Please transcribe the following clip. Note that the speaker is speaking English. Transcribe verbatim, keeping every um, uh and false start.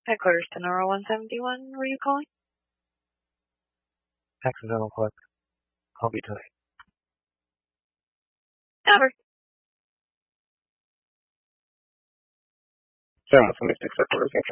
Headquarters to Nora one seventy-one, were you calling? Accidental click. I'll be tonight. Over. Seven, Mystic Headquarters.